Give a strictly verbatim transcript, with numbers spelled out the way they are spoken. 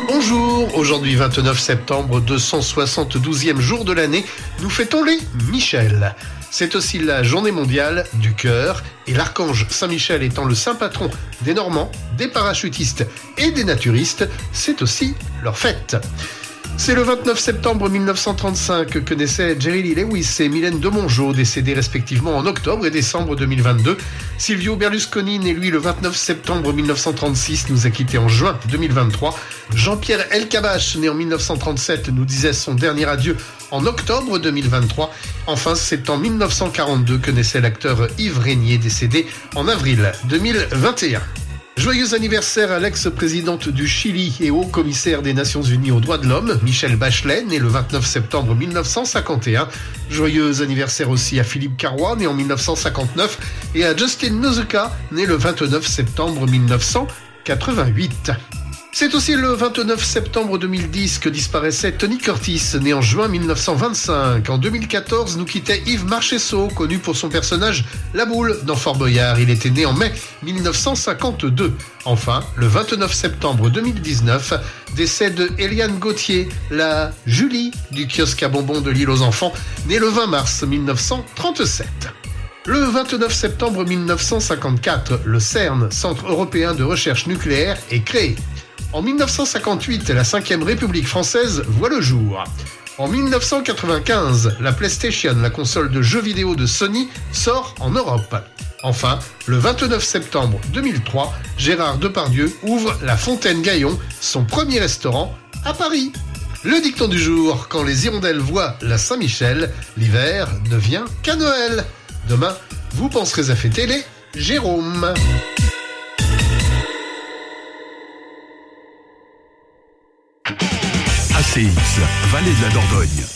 Bonjour, aujourd'hui vingt-neuf septembre, deux cent soixante-douzième jour de l'année, nous fêtons les Michel. C'est aussi la journée mondiale du cœur et l'archange Saint-Michel étant le saint patron des Normands, des parachutistes et des naturistes, c'est aussi leur fête. C'est le vingt-neuf septembre mille neuf cent trente-cinq que naissaient Jerry Lee Lewis et Mylène de Mongeau, décédés respectivement en octobre et décembre deux mille vingt-deux. Silvio Berlusconi, né lui le vingt-neuf septembre mille neuf cent trente-six, nous a quittés en juin deux mille vingt-trois. Jean-Pierre Elkabbach, né en mille neuf cent trente-sept, nous disait son dernier adieu en octobre deux mille vingt-trois. Enfin, c'est en mille neuf cent quarante-deux que naissait l'acteur Yves Régnier, décédé en avril deux mille vingt et un. Joyeux anniversaire à l'ex-présidente du Chili et haut-commissaire des Nations Unies aux droits de l'homme, Michelle Bachelet, née le vingt-neuf septembre mille neuf cent cinquante et un. Joyeux anniversaire aussi à Philippe Carrois, né en mille neuf cent cinquante-neuf, et à Justin Nozuka, né le vingt-neuf septembre mille neuf cent quatre-vingt-huit. C'est aussi le vingt-neuf septembre deux mille dix que disparaissait Tony Curtis, né en juin mille neuf cent vingt-cinq. En deux mille quatorze, nous quittait Yves Marchesso, connu pour son personnage La Boule dans Fort Boyard. Il était né en mai mille neuf cent cinquante-deux. Enfin, le vingt-neuf septembre deux mille dix-neuf, décède Eliane Gauthier, la Julie du kiosque à bonbons de l'île aux enfants, née le vingt mars mille neuf cent trente-sept. Le vingt-neuf septembre mille neuf cent cinquante-quatre, le CERN, Centre européen de recherche nucléaire, est créé. En mille neuf cent cinquante-huit, la cinquième République française voit le jour. En mille neuf cent quatre-vingt-quinze, la PlayStation, la console de jeux vidéo de Sony, sort en Europe. Enfin, le vingt-neuf septembre deux mille trois, Gérard Depardieu ouvre la Fontaine Gaillon, son premier restaurant à Paris. Le dicton du jour, quand les hirondelles voient la Saint-Michel, l'hiver ne vient qu'à Noël. Demain, vous penserez à fêter les Jérômes. A C X, Vallée de la Dordogne.